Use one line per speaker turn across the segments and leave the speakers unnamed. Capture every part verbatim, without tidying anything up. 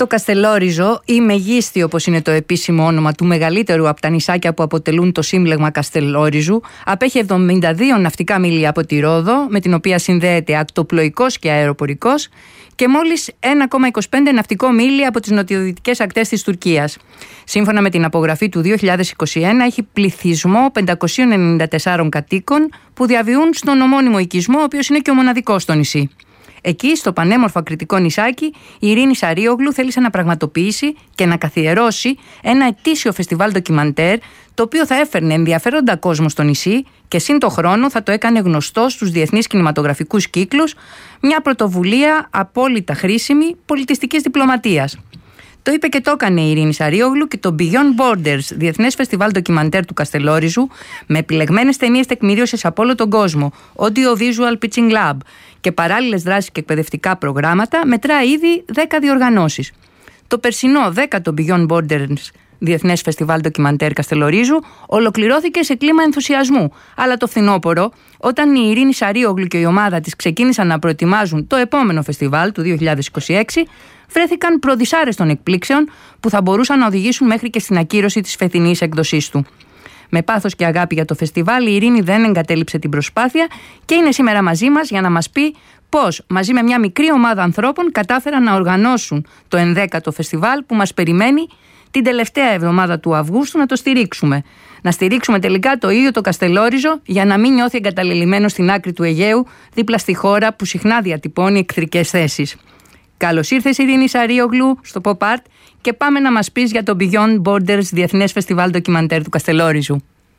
Το Καστελόριζο ή Μεγίστη, όπως είναι το επίσημο όνομα του μεγαλύτερου από τα νησάκια που αποτελούν το σύμπλεγμα Καστελόριζου, απέχει εβδομήντα δύο ναυτικά μίλια από τη Ρόδο, με την οποία συνδέεται ακτοπλοϊκός και αεροπορικός, και μόλις ένα κόμμα είκοσι πέντε ναυτικό μίλια από τις νοτιοδυτικές ακτές της Τουρκίας. Σύμφωνα με την απογραφή του δύο χιλιάδες είκοσι ένα, έχει πληθυσμό πεντακόσιους ενενήντα τέσσερα κατοίκων που διαβιούν στον ομώνυμο οικισμό, ο οποίος είναι και ο μοναδικός στο νησί. Εκεί, στο πανέμορφο ακριτικό νησάκι, η Ειρήνη Σαρίογλου θέλησε να πραγματοποιήσει και να καθιερώσει ένα ετήσιο φεστιβάλ ντοκιμαντέρ, το οποίο θα έφερνε ενδιαφέροντα κόσμο στο νησί και σύν το χρόνο θα το έκανε γνωστό στους διεθνείς κινηματογραφικούς κύκλους, μια πρωτοβουλία απόλυτα χρήσιμη πολιτιστικής διπλωματίας. Το είπε και το έκανε η Ειρήνη Σαρίογλου και το Beyond Borders, διεθνές φεστιβάλ ντοκιμαντέρ του Καστελόριζου, με επιλεγμένες ταινίες τεκμηρίωσης από όλο τον κόσμο, Audio Visual Pitching Lab και παράλληλες δράσεις και εκπαιδευτικά προγράμματα, μετρά ήδη δέκα διοργανώσεις. Το περσινό δέκατο Beyond Borders Διεθνές Φεστιβάλ Ντοκιμαντέρ Καστελορίζου ολοκληρώθηκε σε κλίμα ενθουσιασμού. Αλλά το φθινόπωρο, όταν η Ειρήνη Σαρίογλου και η ομάδα της ξεκίνησαν να προετοιμάζουν το επόμενο φεστιβάλ του δύο χιλιάδες είκοσι έξι, βρέθηκαν προδυσάρεστων εκπλήξεων που θα μπορούσαν να οδηγήσουν μέχρι και στην ακύρωση της φετινής έκδοσής του. Με πάθος και αγάπη για το φεστιβάλ, η Ειρήνη δεν εγκατέλειψε την προσπάθεια και είναι σήμερα μαζί μας για να μας πει πώς, μαζί με μια μικρή ομάδα ανθρώπων, κατάφεραν να οργανώσουν το ενδέκατο φεστιβάλ που μας περιμένει την τελευταία εβδομάδα του Αυγούστου να το στηρίξουμε. Να στηρίξουμε τελικά το ίδιο το Καστελόριζο για να μην νιώθει εγκαταλελειμμένο στην άκρη του Αιγαίου, δίπλα στη χώρα που συχνά διατυπώνει εχθρικές θέσεις. Καλώς ήρθες, Ειρήνη Σαρίογλου, στο Pop Art, και πάμε να μας πεις για το Beyond Borders Διεθνές Φεστιβάλ Ντοκιμαντέρ του Καστελόριζου.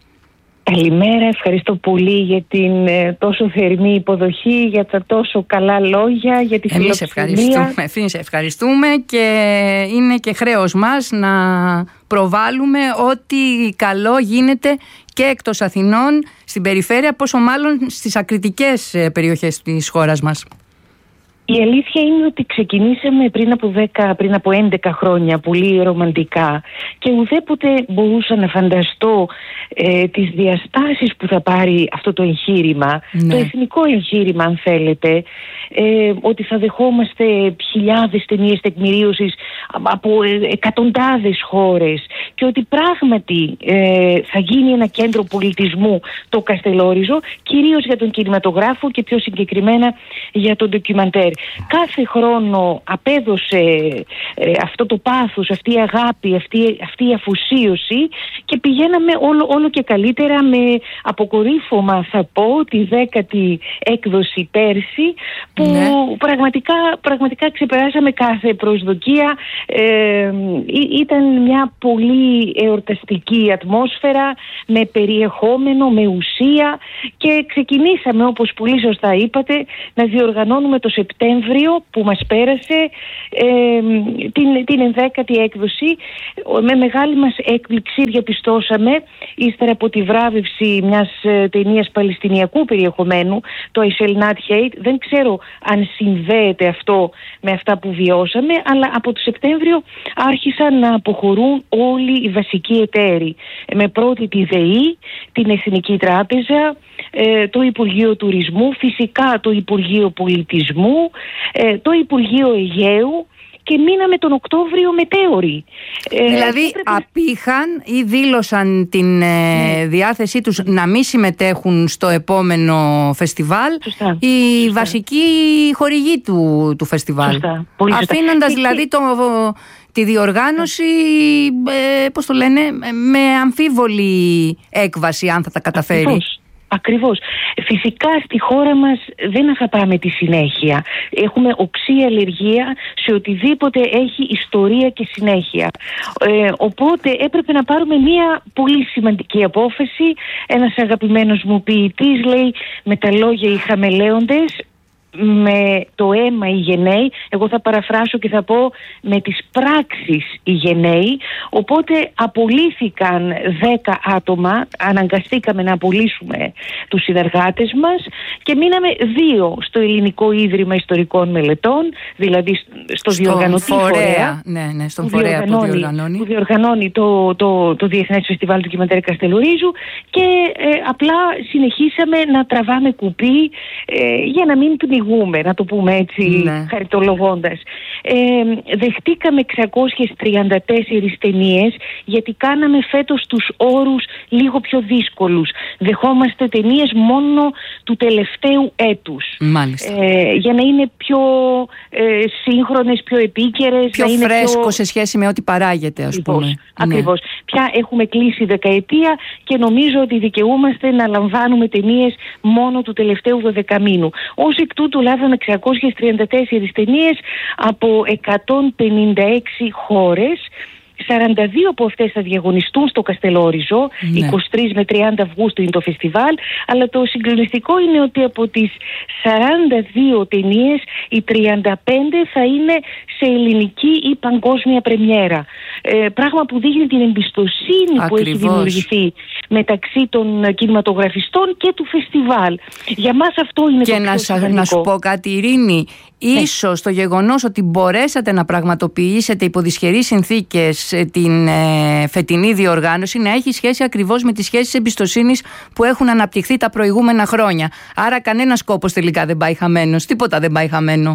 Καλημέρα, ευχαριστώ πολύ για την ε, τόσο θερμή υποδοχή, για τα τόσο καλά λόγια, για τη φιλοξενία. Εμείς ευχαριστούμε,
εμείς ευχαριστούμε και είναι και χρέος μας να προβάλλουμε ό,τι καλό γίνεται και εκτός Αθηνών, στην περιφέρεια, πόσο μάλλον στις ακριτικές περιοχές της χώρας μας.
Η αλήθεια είναι ότι ξεκινήσαμε πριν από δέκα, πριν από έντεκα χρόνια πολύ ρομαντικά και ουδέποτε μπορούσα να φανταστώ ε, τις διαστάσεις που θα πάρει αυτό το εγχείρημα, ναι. το εθνικό εγχείρημα αν θέλετε, ε, ότι θα δεχόμαστε χιλιάδες ταινίες τεκμηρίωσης από ε, εκατοντάδες χώρες και ότι πράγματι ε, θα γίνει ένα κέντρο πολιτισμού το Καστελόριζο, κυρίως για τον κινηματογράφο και πιο συγκεκριμένα για τον ντοκιμαντέρ. Κάθε χρόνο απέδωσε ε, αυτό το πάθος, αυτή η αγάπη, αυτή, αυτή η αφοσίωση και πηγαίναμε όλο, όλο και καλύτερα, με αποκορύφωμα θα πω τη δέκατη έκδοση πέρσι που ναι. πραγματικά, πραγματικά ξεπεράσαμε κάθε προσδοκία. Ε, ήταν μια πολύ εορταστική ατμόσφαιρα με περιεχόμενο, με ουσία και ξεκινήσαμε, όπως πολύ σωστά είπατε, να διοργανώνουμε το Σεπτέμβριο που μας πέρασε ε, την, την ενδέκατη έκδοση. Με μεγάλη μας έκπληξη διαπιστώσαμε, ύστερα από τη βράβευση μιας ε, ταινίας παλαιστινιακού περιεχομένου, το I Shall Not Hate, δεν ξέρω αν συνδέεται αυτό με αυτά που βιώσαμε, αλλά από το Σεπτέμβριο άρχισαν να αποχωρούν όλοι οι βασικοί εταίροι. Με πρώτη τη ΔΕΗ, την Εθνική Τράπεζα, το Υπουργείο Τουρισμού, φυσικά το Υπουργείο Πολιτισμού, το Υπουργείο Αιγαίου και μείναμε τον Οκτώβριο μετέωροι.
Δηλαδή έπρεπε... απήχαν ή δήλωσαν την ε, διάθεσή τους να μην συμμετέχουν στο επόμενο φεστιβάλ. Σωστά. οι Σωστά. βασικοί χορηγοί του, του φεστιβάλ. Σωστά. Αφήνοντας δηλαδή το... τη διοργάνωση, ε, πώς το λένε, με αμφίβολη έκβαση αν θα τα καταφέρει.
Ακριβώς. Ακριβώς. Φυσικά στη χώρα μας δεν αγαπάμε τη συνέχεια. Έχουμε οξύ αλλεργία σε οτιδήποτε έχει ιστορία και συνέχεια. Ε, οπότε έπρεπε να πάρουμε μια πολύ σημαντική απόφαση. Ένας αγαπημένος μου ποιητής λέει, με τα λόγια οι χαμελέοντες, με το αίμα οι γενναίοι, εγώ θα παραφράσω και θα πω με τις πράξεις οι γενναίοι. Οπότε απολύθηκαν δέκα άτομα, αναγκαστήκαμε να απολύσουμε τους συνεργάτες μας και μείναμε δύο στο Ελληνικό Ίδρυμα Ιστορικών Μελετών, δηλαδή στο, στο διοργανωτή φορέα, φορέα
ναι, ναι, στον που φορέα διοργανώνει, που διοργανώνει,
που διοργανώνει το, το, το Διεθνές Φεστιβάλ του Ντοκιμαντέρ Καστελορίζου και ε, απλά συνεχίσαμε να τραβάμε κουπί ε, για να μην πνιγούμε εξηγούμε, να το πούμε έτσι, ναι. χαριτολογώντας. Ε, δεχτήκαμε εξακόσιες τριάντα τέσσερις ταινίες, γιατί κάναμε φέτος τους όρους λίγο πιο δύσκολους. Δεχόμαστε ταινίες μόνο του τελευταίου έτους. Ε, για να είναι πιο ε, σύγχρονες, πιο επίκαιρες.
Πιο
να είναι
φρέσκο
πιο...
σε σχέση με ό,τι παράγεται, ας
Ακριβώς,
πούμε.
Ακριβώς. Ναι. Πια έχουμε κλείσει δεκαετία και νομίζω ότι δικαιούμαστε να λαμβάνουμε ταινίες μόνο του τελευταίου δωδεκαμήνου. Ως εκ τούτου λάβαμε εξακόσιες τριάντα τέσσερις ταινίες από εκατόν πενήντα έξι χώρες. σαράντα δύο από αυτές θα διαγωνιστούν στο Καστελόριζο, ναι. είκοσι τρεις με τριάντα Αυγούστου είναι το φεστιβάλ, αλλά το συγκλονιστικό είναι ότι από τις σαράντα δύο ταινίες οι τριάντα πέντε θα είναι σε ελληνική ή παγκόσμια πρεμιέρα. Ε, πράγμα που δείχνει την εμπιστοσύνη Ακριβώς. που έχει δημιουργηθεί μεταξύ των κινηματογραφιστών και του φεστιβάλ. Για μας αυτό είναι
και
το πιο
να
σημαντικό. Και
να σου πω κάτι, Ειρήνη, ναι. ίσως το γεγονός ότι μπορέσατε να πραγματοποιήσετε υπό δυσχερείς συνθήκες την ε, φετινή διοργάνωση να έχει σχέση ακριβώς με τις σχέσεις εμπιστοσύνης που έχουν αναπτυχθεί τα προηγούμενα χρόνια. Άρα κανένας κόπος τελικά δεν πάει χαμένος, τίποτα δεν πάει χαμένο.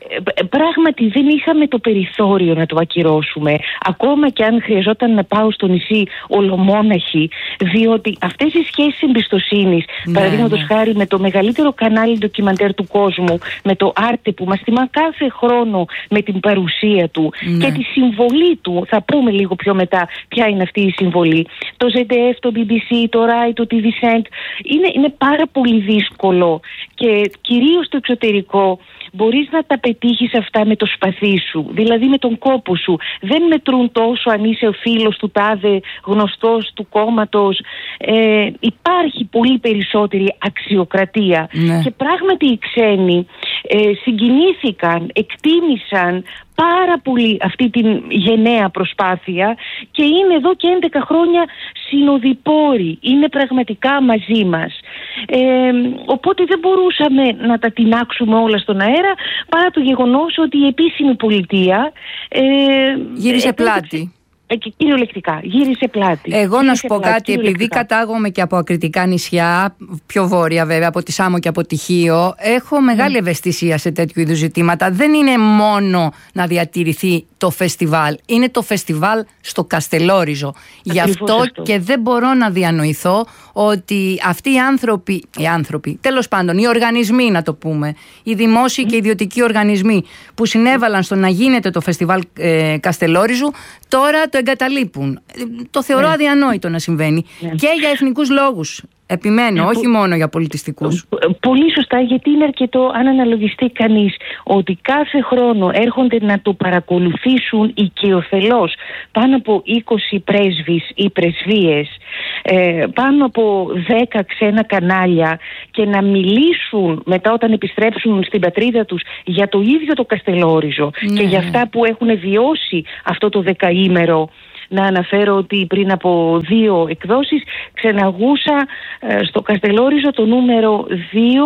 Πράγματι δεν είχαμε το περιθώριο να το ακυρώσουμε, ακόμα και αν χρειαζόταν να πάω στο νησί ολομόναχη, διότι αυτές οι σχέσεις εμπιστοσύνης, ναι, παραδείγματος ναι. χάρη με το μεγαλύτερο κανάλι ντοκιμαντέρ του κόσμου, με το Άρτε που μας τιμά κάθε χρόνο με την παρουσία του, ναι. και τη συμβολή του, θα πούμε λίγο πιο μετά ποια είναι αυτή η συμβολή, το ζεντ εφ, το μπι μπι σι, το ράι, το τι βι Cent, είναι, είναι πάρα πολύ δύσκολο και κυρίως στο εξωτερικό μπορείς να τα πετύχεις αυτά με το σπαθί σου, δηλαδή με τον κόπο σου. Δεν μετρούν τόσο αν είσαι ο φίλος του τάδε, γνωστός του κόμματος. Ε, υπάρχει πολύ περισσότερη αξιοκρατία. Ναι. Και πράγματι οι ξένοι ε, συγκινήθηκαν, εκτίμησαν πάρα πολύ αυτή την γενναία προσπάθεια και είναι εδώ και έντεκα χρόνια συνοδοιπόροι, είναι πραγματικά μαζί μας. Ε, οπότε δεν μπορούσαμε να τα τινάξουμε όλα στον αέρα, παρά το γεγονός ότι η επίσημη πολιτεία ε,
γύρισε πλάτη.
Και κυριολεκτικά, γύρισε πλάτη.
Εγώ
γύρισε
να σου πω κάτι, επειδή κατάγομαι και από ακριτικά νησιά, πιο βόρεια βέβαια, από τη Σάμο και από τη Χίο, έχω μεγάλη mm. ευαισθησία σε τέτοιου είδους ζητήματα. Δεν είναι μόνο να διατηρηθεί το φεστιβάλ, είναι το φεστιβάλ στο Καστελόριζο. Γι' αυτό, αυτό και δεν μπορώ να διανοηθώ ότι αυτοί οι άνθρωποι, οι άνθρωποι, τέλος πάντων, οι οργανισμοί να το πούμε, οι δημόσιοι mm. και ιδιωτικοί οργανισμοί που συνέβαλαν στο να γίνεται το φεστιβάλ ε, Καστελόριζου, τώρα το εγκαταλείπουν. Το θεωρώ ναι. αδιανόητο να συμβαίνει. Ναι. Και για εθνικούς λόγους. Επιμένω, όχι μόνο για πολιτιστικούς.
Πολύ σωστά, γιατί είναι αρκετό αν αναλογιστεί κανείς ότι κάθε χρόνο έρχονται να το παρακολουθήσουν οικειοθελώς πάνω από είκοσι πρέσβεις ή πρεσβείες, ε, πάνω από δέκα ξένα κανάλια και να μιλήσουν μετά όταν επιστρέψουν στην πατρίδα τους για το ίδιο το Καστελόριζο ναι. και για αυτά που έχουν βιώσει αυτό το δεκαήμερο. Να αναφέρω ότι πριν από δύο εκδόσεις ξεναγούσα ε, στο Καστελόριζο το νούμερο δύο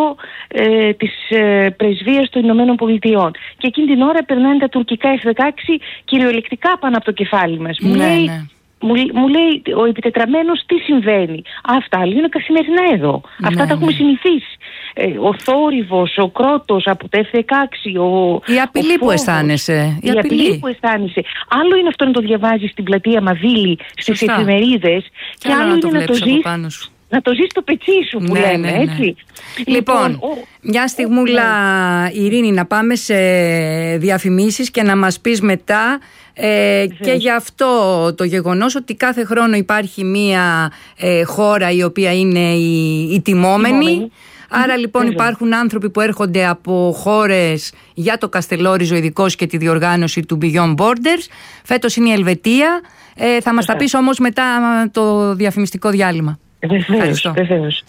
ε, της ε, πρεσβείας των Ηνωμένων Πολιτειών. Και εκείνη την ώρα περνάνε τα τουρκικά εφ δεκαέξι κυριολεκτικά πάνω από το κεφάλι μας.
Ναι,
μου, λέει,
ναι.
μου, μου λέει ο επιτετραμένος τι συμβαίνει. Αυτά είναι καθημερινά εδώ. Ναι, Αυτά τα έχουμε ναι. συνηθίσει. Ε, ο θόρυβος, ο κρότος από το εφ δεκαέξι, ο,
η απειλή ο φόβος, που αισθάνεσαι.
Η, η απειλή. απειλή που αισθάνεσαι. Άλλο είναι αυτό να το διαβάζεις στην πλατεία Μαβίλη, στις εφημερίδες, και, και άλλο είναι να το ζεις. Να το ζεις στο πετσί σου που ναι, λέμε, ναι, ναι. έτσι.
Λοιπόν, λοιπόν ο, μια στιγμούλα ναι. Ειρήνη, να πάμε σε διαφημίσεις και να μας πεις μετά ε, και γι' αυτό το γεγονός ότι κάθε χρόνο υπάρχει μια ε, χώρα η οποία είναι η, η τιμόμενη. τιμόμενη. Άρα λοιπόν υπάρχουν άνθρωποι που έρχονται από χώρες για το Καστελόριζο ειδικώς και τη διοργάνωση του Beyond Borders. Φέτος είναι η Ελβετία. Ε, θα μας τα πεις όμως μετά το διαφημιστικό διάλειμμα.
Βεβαίως, βεβαίως.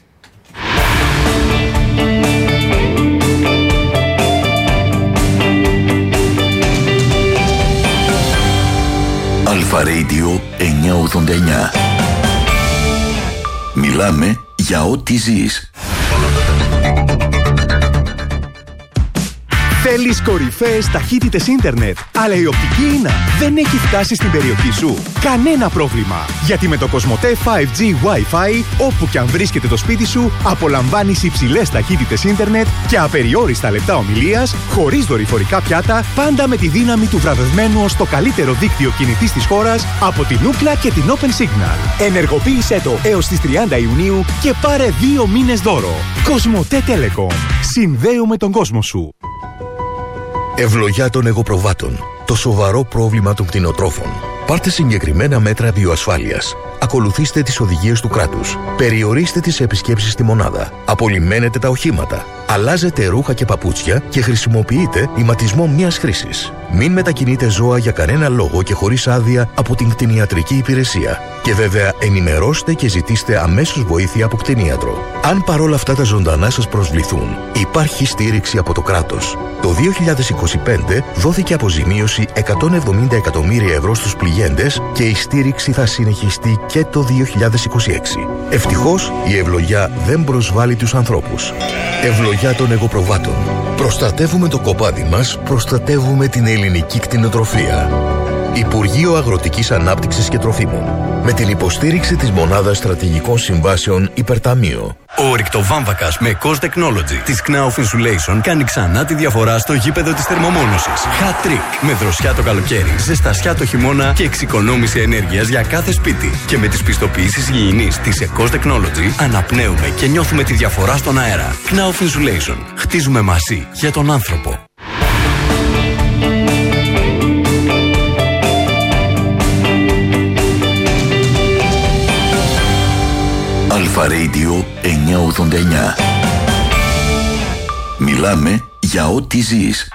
Αλφα Radio εννιακόσια ογδόντα εννιά. Μιλάμε για ό,τι ζεις.
Θέλεις κορυφαίες ταχύτητες ίντερνετ, αλλά η οπτική ίνα δεν έχει φτάσει στην περιοχή σου? Κανένα πρόβλημα, γιατί με το Κοσμοτέ φάιβ τζι Wi-Fi, όπου και αν βρίσκεται το σπίτι σου, απολαμβάνεις υψηλές ταχύτητες ίντερνετ και απεριόριστα λεπτά ομιλίας, χωρίς δορυφορικά πιάτα, πάντα με τη δύναμη του βραβευμένου ως το καλύτερο δίκτυο κινητής της χώρας από την Ookla και την Open Signal. Ενεργοποίησέ το έως τις τριάντα Ιουνίου και πάρε δύο μήνες δώρο. Κοσμοτέ Telecom. Συνδέουμε τον κόσμο σου.
Ευλογιά των εγωπροβάτων. Το σοβαρό πρόβλημα των κτηνοτρόφων. Πάρτε συγκεκριμένα μέτρα βιοασφάλειας. Ακολουθήστε τις οδηγίες του κράτους. Περιορίστε τις επισκέψεις στη μονάδα. Απολυμμένετε τα οχήματα. Αλλάζετε ρούχα και παπούτσια και χρησιμοποιείτε ηματισμό μιας χρήσης. Μην μετακινείτε ζώα για κανένα λόγο και χωρίς άδεια από την κτηνιατρική υπηρεσία. Και βέβαια ενημερώστε και ζητήστε αμέσως βοήθεια από κτηνίατρο. Αν παρόλα αυτά τα ζωντανά σας προσβληθούν, υπάρχει στήριξη από το κράτος. Το δύο χιλιάδες είκοσι πέντε δόθηκε αποζημίωση εκατόν εβδομήντα εκατομμύρια ευρώ στους πληγέντες και η στήριξη θα συνεχιστεί και το δύο χιλιάδες είκοσι έξι. Ευτυχώς η ευλογιά δεν προσβάλλει τους ανθρώπους. Ευλογιά των εγωπροβάτων. Προστατεύουμε το κοπάδι μας, προστατεύουμε την ελληνική κτηνοτροφία. Υπουργείο Αγροτικής Ανάπτυξης και Τροφίμων. Με την υποστήριξη της Μονάδας Στρατηγικών Συμβάσεων Υπερταμείο.
Ο ρηκτοβάμβακας με Cost Technology της Knauf Insulation κάνει ξανά τη διαφορά στο γήπεδο της θερμομόνωσης. Hat trick. Με δροσιά το καλοκαίρι, ζεστασιά το χειμώνα και εξοικονόμηση ενέργειας για κάθε σπίτι. Και με τις πιστοποιήσεις υγιεινής της Cost Technology αναπνέουμε και νιώθουμε τη διαφορά στον αέρα. Knauf Insulation. Χτίζουμε μαζί για τον άνθρωπο.
Αλφα Radio εννιακόσια ογδόντα εννιά. Μιλάμε για ό,τι ζεις.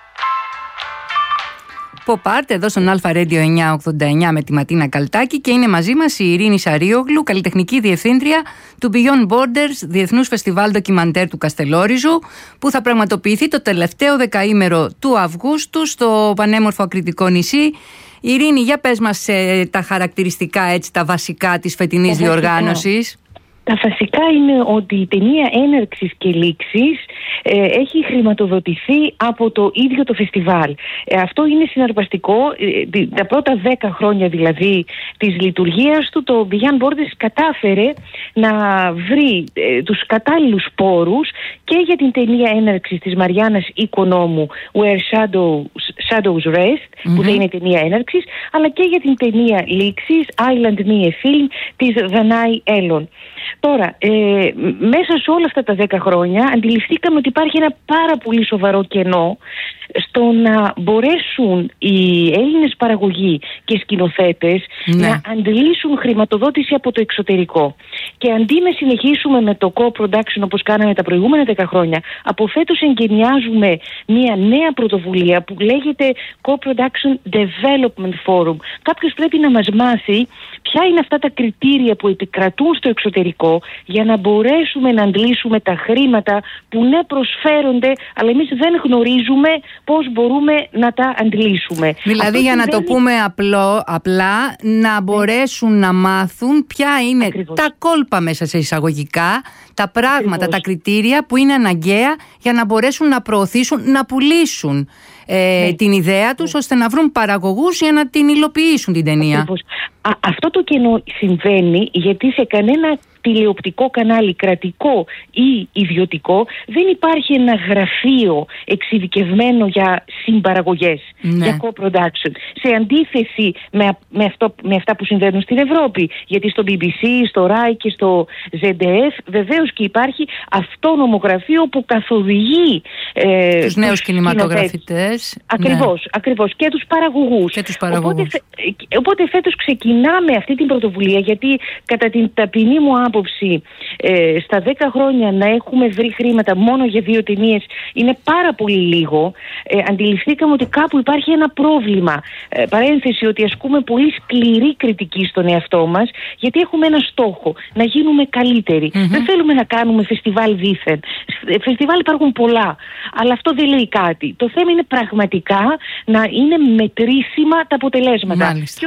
Pop-Art εδώ στον Αλφα Radio εννιακόσια ογδόντα εννιά με τη Ματίνα Καλτάκη και είναι μαζί μας η Ειρήνη Σαρίογλου, καλλιτεχνική διευθύντρια του Beyond Borders, Διεθνούς Φεστιβάλ Ντοκιμαντέρ του Καστελόριζου, που θα πραγματοποιηθεί το τελευταίο δεκαήμερο του Αυγούστου στο πανέμορφο Ακριτικό νησί. Ειρήνη, για πες μας ε, τα χαρακτηριστικά, έτσι, τα βασικά της φετινής διοργάνωσης.
Τα βασικά είναι ότι η ταινία έναρξης και λήξης ε, έχει χρηματοδοτηθεί από το ίδιο το φεστιβάλ. Ε, αυτό είναι συναρπαστικό. Ε, τα πρώτα δέκα χρόνια δηλαδή της λειτουργίας του, το Beyond Borders κατάφερε να βρει ε, τους κατάλληλους πόρους και για την ταινία έναρξης της Μαριάννας Οικονόμου Where Shadows, Shadows Rest, mm-hmm. που δεν είναι ταινία έναρξης, αλλά και για την ταινία λήξης Island Me a Film της Δανάη Έλλον. Τώρα, ε, μέσα σε όλα αυτά τα δέκα χρόνια αντιληφθήκαμε ότι υπάρχει ένα πάρα πολύ σοβαρό κενό στο να μπορέσουν οι Έλληνες παραγωγοί και σκηνοθέτες ναι. να αντλήσουν χρηματοδότηση από το εξωτερικό. Και αντί να συνεχίσουμε με το co-production όπως κάναμε τα προηγούμενα δέκα χρόνια, από φέτος εγκαινιάζουμε μια νέα πρωτοβουλία που λέγεται Co-Production Development Forum. Κάποιος πρέπει να μας μάθει ποια είναι αυτά τα κριτήρια που επικρατούν στο εξωτερικό για να μπορέσουμε να αντλήσουμε τα χρήματα που ναι προσφέρονται, αλλά εμείς δεν γνωρίζουμε πώς μπορούμε να τα αντλήσουμε.
Δηλαδή, αυτό για να το πούμε απλό, απλά, να μπορέσουν να μάθουν ποια είναι Ακριβώς. τα κόλπα μέσα σε εισαγωγικά, τα πράγματα, Ακριβώς. τα κριτήρια που είναι αναγκαία για να μπορέσουν να προωθήσουν, να πουλήσουν ε, ναι. την ιδέα τους, ναι. ώστε να βρουν παραγωγούς για να την υλοποιήσουν την ταινία.
Α, αυτό το κενό συμβαίνει γιατί σε κανένα τηλεοπτικό κανάλι, κρατικό ή ιδιωτικό, δεν υπάρχει ένα γραφείο εξειδικευμένο για συμπαραγωγές, ναι. για co-production. Σε αντίθεση με, με, αυτό, με αυτά που συμβαίνουν στην Ευρώπη. Γιατί στο μπι μπι σι, στο ράι και στο ζεντ εφ βεβαίως και υπάρχει αυτόνομο γραφείο που καθοδηγεί ε,
τους νέους κινηματογραφητές.
Ακριβώς, ναι. ακριβώς. Και τους παραγωγούς.
Και τους παραγωγούς.
Οπότε, οπότε φέτος ξεκινάμε αυτή την πρωτοβουλία, γιατί κατά την ταπεινή μου άποψη ε, στα δέκα χρόνια να έχουμε βρει χρήματα μόνο για δύο ταινίες είναι πάρα πολύ λίγο. Ε, αντιληφθήκαμε ότι κάπου υπάρχει ένα πρόβλημα. Ε, παρένθεση ότι ασκούμε πολύ σκληρή κριτική στον εαυτό μας, γιατί έχουμε ένα στόχο, να γίνουμε καλύτεροι. Mm-hmm. Δεν θέλουμε να κάνουμε φεστιβάλ δήθεν. Φεστιβάλ υπάρχουν πολλά, αλλά αυτό δεν λέει κάτι. Το θέμα είναι πραγματικά να είναι μετρήσιμα τα αποτελέσματα.
Μάλιστα.
Και όχι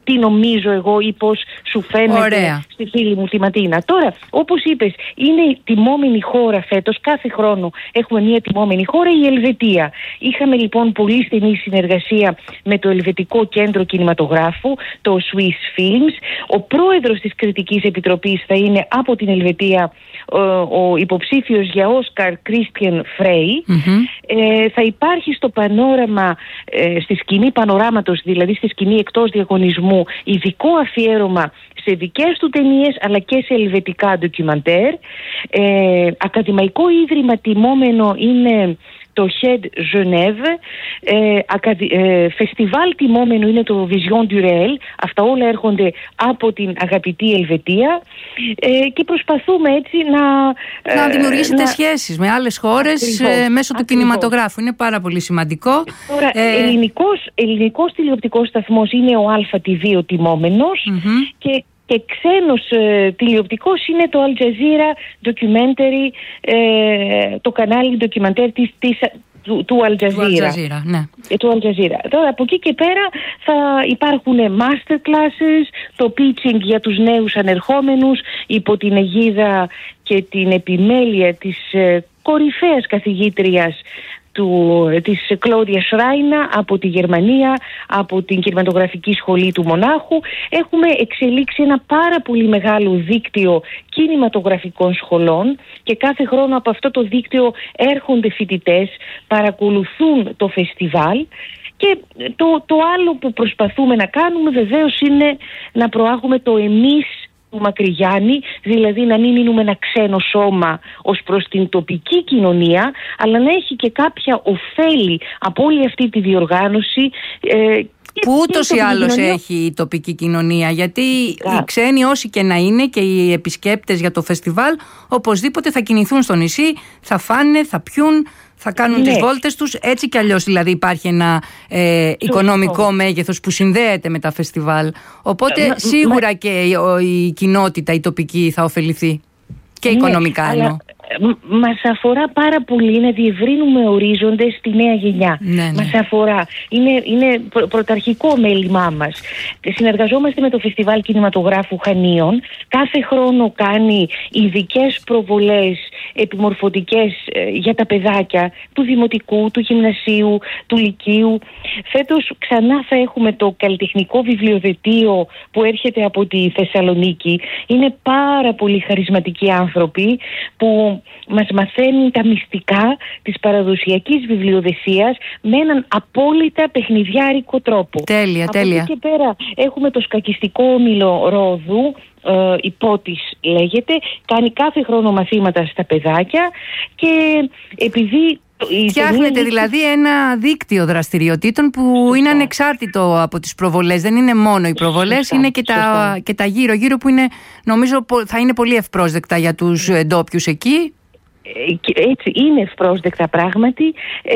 τι νομίζω εγώ ή πώς σου φαίνεται.
Ωραία.
Στη φίλη μου τη Ματίνα. Τώρα, όπως είπες, είναι τιμόμενη χώρα φέτος. Κάθε χρόνο έχουμε μια τιμόμενη χώρα, η Ελβετία. Είχαμε λοιπόν πολύ στενή συνεργασία με το Ελβετικό Κέντρο Κινηματογράφου, το Swiss Films. Ο πρόεδρος της Κριτικής Επιτροπής θα είναι από την Ελβετία, ο υποψήφιος για Όσκαρ Κρίστιαν Φρέι. Mm-hmm. Ε, θα υπάρχει στο πανόραμα, ε, στη σκηνή πανοράματος, δηλαδή στη σκηνή εκτός διαγωνισμού, ειδικό αφιέρωμα σε δικές του ταινίες αλλά και σε ελβετικά ντοκιμαντέρ. Ε, ακαδημαϊκό ίδρυμα τιμόμενο είναι το Head Genève, ε, ακαδη, ε, φεστιβάλ τιμόμενο είναι το Vision du Réel. Αυτά όλα έρχονται από την αγαπητή Ελβετία, ε, και προσπαθούμε έτσι να...
Να
ε,
δημιουργήσετε
να... σχέσεις
με άλλες χώρες ακριβώς, ε, μέσω του ακριβώς. κινηματογράφου. Είναι πάρα πολύ σημαντικό.
Τώρα, ε... ελληνικός, ελληνικός τηλεοπτικός σταθμός είναι ο Α τι βι ο τιμόμενος, mm-hmm. και Και ξένος ε, τηλεοπτικός είναι το Al Jazeera Documentary, ε, το κανάλι ντοκιμαντέρ της, της, του, του Al Jazeera.
Του Al Jazeera, ναι.
Ε, του Al Jazeera. Τώρα από εκεί και πέρα θα υπάρχουν master classes, το pitching για τους νέους ανερχόμενους υπό την αιγίδα και την επιμέλεια της ε, κορυφαίας καθηγήτριας Του, της Κλώδια Σράινα από τη Γερμανία, από την κινηματογραφική σχολή του Μονάχου. Έχουμε εξελίξει ένα πάρα πολύ μεγάλο δίκτυο κινηματογραφικών σχολών και κάθε χρόνο από αυτό το δίκτυο έρχονται φοιτητές, παρακολουθούν το φεστιβάλ. Και το, το άλλο που προσπαθούμε να κάνουμε βεβαίως είναι να προάγουμε το εμείς του Μακρυγιάννη, δηλαδή να μην μείνουμε ένα ξένο σώμα ως προς την τοπική κοινωνία, αλλά να έχει και κάποια ωφέλη από όλη αυτή τη διοργάνωση, ε,
που ούτως ή άλλως έχει η τοπική κοινωνία, γιατί yeah. οι ξένοι όσοι και να είναι και οι επισκέπτες για το φεστιβάλ οπωσδήποτε θα κινηθούν στο νησί, θα φάνε, θα πιούν, θα κάνουν ναι. τις βόλτες τους, έτσι κι αλλιώς δηλαδή υπάρχει ένα ε, οικονομικό μέγεθος που συνδέεται με τα φεστιβάλ, οπότε μα, σίγουρα μα... και η, η κοινότητα, η τοπική θα ωφεληθεί και ναι, οικονομικά εννοώ.
Μας αφορά πάρα πολύ να διευρύνουμε ορίζοντες στη νέα γενιά. Ναι, ναι. Μας αφορά. Είναι, είναι προ, πρωταρχικό μέλημά μας. Συνεργαζόμαστε με το Φεστιβάλ Κινηματογράφου Χανίων. Κάθε χρόνο κάνει ειδικές προβολές επιμορφωτικές ε, για τα παιδάκια του Δημοτικού, του Γυμνασίου, του Λυκείου. Φέτος ξανά θα έχουμε το καλλιτεχνικό βιβλιοδετείο που έρχεται από τη Θεσσαλονίκη. Είναι πάρα πολύ χαρισματικοί άνθρωποι που μας μαθαίνουν τα μυστικά της παραδοσιακής βιβλιοδεσίας με έναν απόλυτα παιχνιδιάρικο τρόπο.
Τέλεια,
από
τέλεια.
εκεί και πέρα έχουμε το σκακιστικό όμιλο Ρόδου, ε, υπότις λέγεται, κάνει κάθε χρόνο μαθήματα στα παιδάκια και επειδή...
Φτιάχνετε δηλαδή ένα δίκτυο δραστηριοτήτων που σωστά. είναι ανεξάρτητο από τις προβολές. Δεν είναι μόνο οι προβολές, σωστά. είναι και τα, και τα γύρω-γύρω που είναι, νομίζω θα είναι πολύ ευπρόσδεκτα για τους ντόπιους εκεί.
Έτσι είναι ευπρόσδεκτα πράγματι,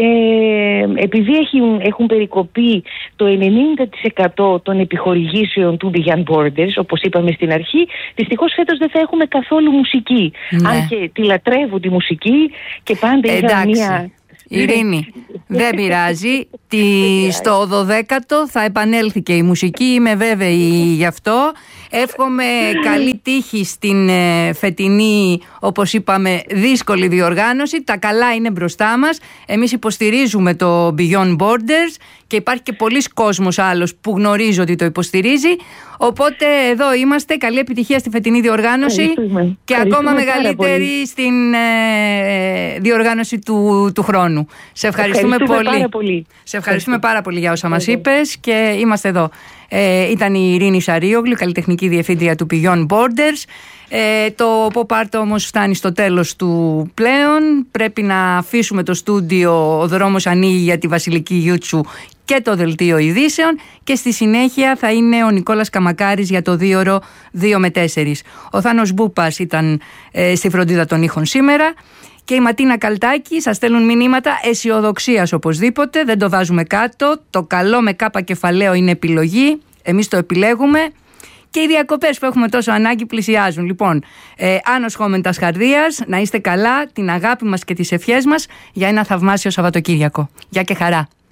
ε, επειδή έχουν, έχουν περικοπεί το ενενήντα τοις εκατό των επιχορηγήσεων του Beyond Borders, όπως είπαμε στην αρχή, δυστυχώς φέτος δεν θα έχουμε καθόλου μουσική, ναι. αν και τη λατρεύω τη μουσική και πάντα είχα μια...
Ειρήνη, δεν πειράζει. Τη, στο δωδέκατο θα επανέλθει και η μουσική, είμαι βέβαιη γι' αυτό. Εύχομαι καλή τύχη στην ε, φετινή, όπως είπαμε, δύσκολη διοργάνωση. Τα καλά είναι μπροστά μας. Εμείς υποστηρίζουμε το Beyond Borders και υπάρχει και πολλής κόσμος άλλος που γνωρίζω ότι το υποστηρίζει. Οπότε εδώ είμαστε. Καλή επιτυχία στη φετινή διοργάνωση και ακόμα μεγαλύτερη στην ε, διοργάνωση του, του χρόνου. Σε ευχαριστούμε, ευχαριστούμε πολύ. Πάρα πολύ. Σε ευχαριστούμε πάρα πολύ για όσα μας είπες και είμαστε εδώ. Ε, ήταν η Ειρήνη Σαρίογλου, καλλιτεχνική διευθύντρια του Beyond Borders. Ε, το Pop Art όμως φτάνει στο τέλος του πλέον. Πρέπει να αφήσουμε το στούντιο. Ο δρόμος ανοίγει για τη Βασιλική Γιούτσου και το δελτίο ειδήσεων και στη συνέχεια θα είναι ο Νικόλας Καμακάρης για το δίωρο δύο με τέσσερα. Ο Θάνος Μπούπας ήταν ε, στη φροντίδα των ήχων σήμερα και η Ματίνα Καλτάκη σας στέλνουν μηνύματα αισιοδοξίας οπωσδήποτε, δεν το βάζουμε κάτω, το καλό με κάπα κεφαλαίο είναι επιλογή, εμείς το επιλέγουμε και οι διακοπές που έχουμε τόσο ανάγκη πλησιάζουν. Λοιπόν, ε, Άνος Χόμεντας Χαρδίας, να είστε καλά, την αγάπη μας και τις ευχές μας για ένα θαυμάσιο Σαββατοκύριακο. Γεια και χαρά.